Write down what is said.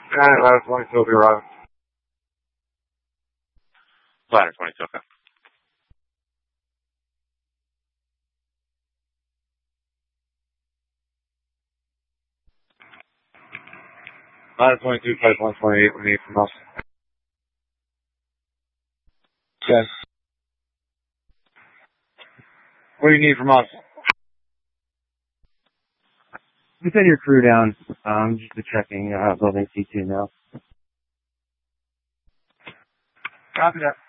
Ladder 22 will be arriving. Ladder 22, okay. Ladder 22, Flight 128, what do you need from us? Yes. What do you need from us? We send your crew down. Just checking building C2 now. Copy that.